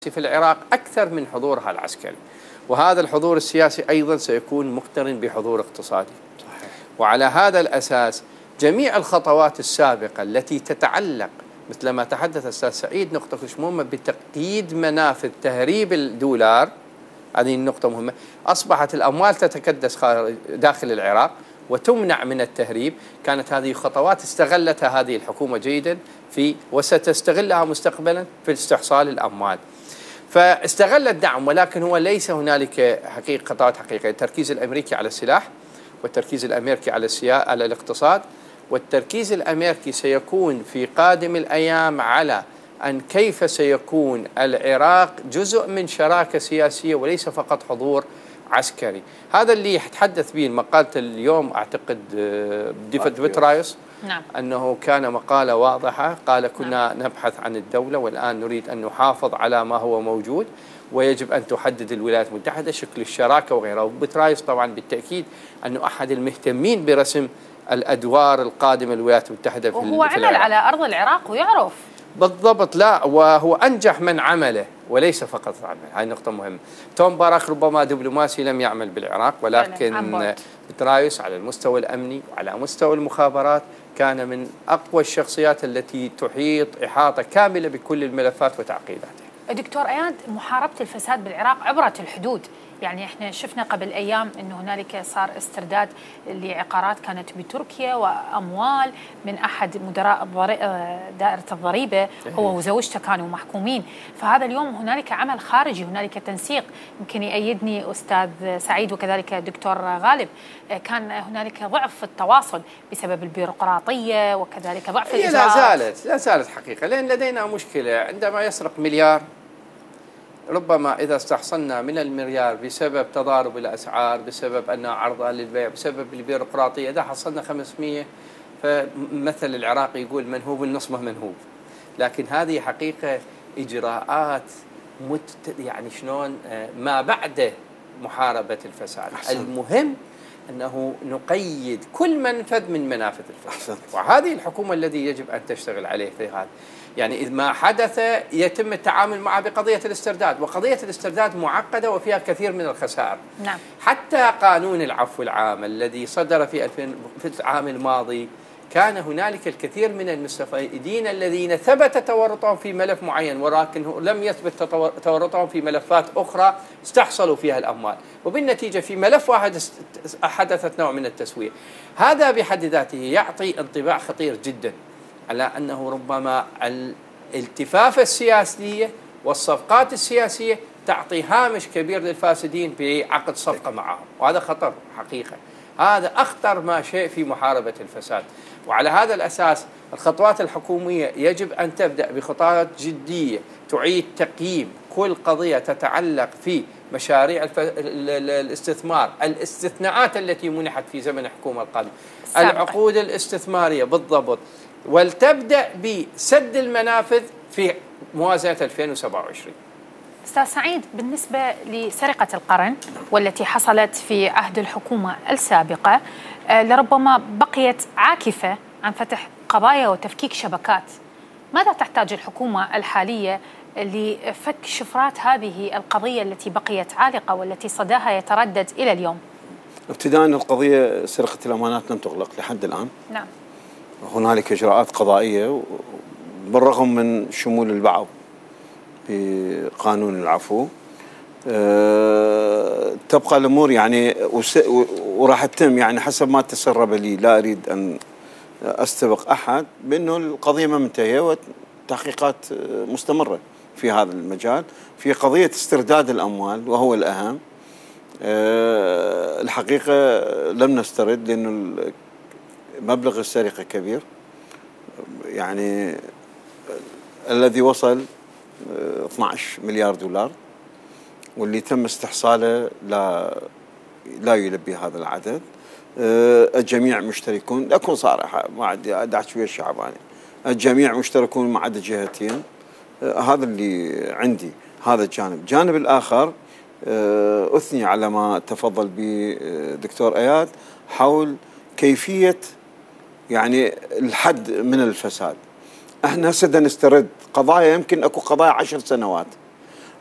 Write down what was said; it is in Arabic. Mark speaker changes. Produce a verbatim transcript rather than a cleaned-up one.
Speaker 1: في العراق أكثر من حضورها العسكري، وهذا الحضور السياسي أيضا سيكون مقترن بحضور اقتصادي. صحيح. وعلى هذا الأساس جميع الخطوات السابقة التي تتعلق مثل ما تحدث الأستاذ سعيد نقطة مهمة بتقييد منافذ تهريب الدولار، هذه النقطة مهمة. أصبحت الأموال تتكدس داخل العراق وتمنع من التهريب. كانت هذه خطوات استغلتها هذه الحكومة جيدا في وستستغلها مستقبلا في استحصال الأموال، فاستغل الدعم. ولكن هو ليس هنالك حقيقة خطوات حقيقية. التركيز الأمريكي على السلاح، والتركيز الأمريكي على السيا... على الاقتصاد، والتركيز الأمريكي سيكون في قادم الأيام على أن كيف سيكون العراق جزء من شراكة سياسية وليس فقط حضور عسكري. هذا اللي يتحدث به مقالة اليوم أعتقد ديفيد بطريوس. نعم. أنه كان مقالة واضحة، قال كنا نعم. نبحث عن الدولة والآن نريد أن نحافظ على ما هو موجود، ويجب أن تحدد الولايات المتحدة شكل الشراكة وغيره. وبطريوس طبعا بالتأكيد أنه أحد المهتمين برسم الأدوار القادمة للولايات المتحدة في
Speaker 2: وهو عمل العراق. على أرض العراق ويعرف
Speaker 1: بالضبط. لا، وهو أنجح من عمله وليس فقط عمل. هاي نقطة مهمة. توم باراك ربما دبلوماسي لم يعمل بالعراق، ولكن بطريوس على المستوى الأمني وعلى مستوى المخابرات كان من أقوى الشخصيات التي تحيط إحاطة كاملة بكل الملفات وتعقيداتها.
Speaker 2: دكتور اياد، محاربة الفساد بالعراق عبرت الحدود. يعني احنا شفنا قبل ايام انه هنالك صار استرداد لعقارات كانت بتركيا واموال من احد مدراء دائرة الضريبة، هو وزوجته كانوا محكومين. فهذا اليوم هنالك عمل خارجي، هنالك تنسيق. يمكن يأيدني استاذ سعيد وكذلك دكتور غالب، كان هنالك ضعف في التواصل بسبب البيروقراطية وكذلك ضعف الإجراءات.
Speaker 1: لا زالت لا زالت حقيقة، لأن لدينا مشكلة عندما يسرق مليار، ربما إذا استحصلنا من المليار بسبب تضارب الأسعار، بسبب أن عرضها للبيع، بسبب البيروقراطية، إذا حصلنا خمسمئة، فمثل العراقي يقول منهوب النص منهوب. لكن هذه حقيقة إجراءات مت يعني شلون ما بعد محاربة الفساد. أحسن. المهم أنه نقيد كل منفذ من منافذ الفساد، وهذه الحكومة الذي يجب أن تشتغل عليه في هذا. يعني إذ ما حدث يتم التعامل معه بقضية الاسترداد، وقضية الاسترداد معقدة وفيها كثير من الخسائر.
Speaker 2: نعم.
Speaker 1: حتى قانون العفو العام الذي صدر في في العام الماضي كان هنالك الكثير من المستفيدين الذين ثبت تورطهم في ملف معين، ولكن لم يثبت تورطهم في ملفات أخرى استحصلوا فيها الأموال، وبالنتيجة في ملف واحد حدثت نوع من التسوية. هذا بحد ذاته يعطي انطباع خطير جدا على أنه ربما الالتفافة السياسية والصفقات السياسية تعطي هامش كبير للفاسدين بعقد صفقة معهم، وهذا خطر حقيقة. هذا أخطر ما شيء في محاربة الفساد. وعلى هذا الأساس الخطوات الحكومية يجب أن تبدأ بخطوات جدية تعيد تقييم كل قضية تتعلق في مشاريع الاستثمار، الاستثناءات التي منحت في زمن الحكومة القادمة، العقود الاستثمارية بالضبط، ولتبدأ بسد المنافذ في موازنة ألفين وسبعة وعشرين.
Speaker 2: أستاذ سعيد، بالنسبة لسرقة القرن والتي حصلت في عهد الحكومة السابقة، لربما بقيت عاكفة عن فتح قضايا وتفكيك شبكات. ماذا تحتاج الحكومة الحالية لفك شفرات هذه القضية التي بقيت عالقة والتي صداها يتردد إلى اليوم؟
Speaker 3: ابتداء القضية سرقة الأمانات لم تغلق لحد الآن.
Speaker 2: نعم.
Speaker 3: هنالك إجراءات قضائية بالرغم من شمول البعض بقانون العفو. أه تبقى الأمور يعني وراح تتم يعني حسب ما تسرب لي. لا أريد أن أستبق أحد بأنه القضية ما منتهية والتحقيقات مستمرة في هذا المجال. في قضية استرداد الأموال وهو الأهم. أه الحقيقة لم نسترد لأنه مبلغ السرقة كبير، يعني الذي وصل اثني عشر مليار دولار، واللي تم استحصاله لا لا يلبي هذا العدد. الجميع مشتركون، أكون صراحة ما عندي أدعي شوية الشعباني، الجميع مشتركون ما عدا جهتين. هذا اللي عندي، هذا الجانب. الجانب الآخر أثني على ما تفضل به دكتور اياد حول كيفية يعني الحد من الفساد. احنا هسه نسترد قضايا يمكن اكو قضايا عشر سنوات